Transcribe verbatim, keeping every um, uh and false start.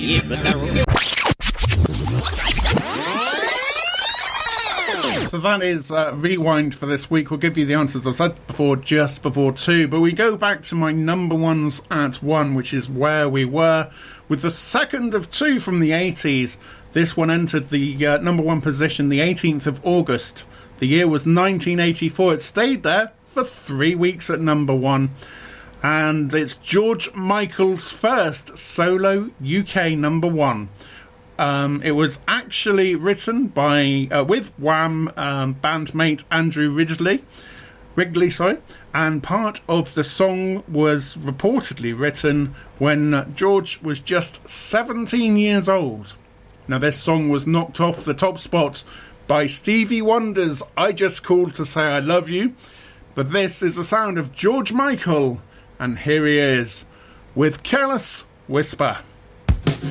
So that is uh, Rewind for this week. We'll give you the answers, as I said before, just before two. But we go back to my number ones at one, which is where we were, with the second of two from the eighties. This one entered the uh, number one position the eighteenth of August. The year was nineteen eighty-four. It stayed there for three weeks at number one. And it's George Michael's first solo U K number one. Um, it was actually written by uh, with Wham um, bandmate Andrew Ridgeley, Wrigley, sorry, and part of the song was reportedly written when uh, George was just seventeen years old. Now, this song was knocked off the top spot by Stevie Wonder's "I Just Called to Say I Love You," but this is the sound of George Michael, and here he is with "Careless Whisper."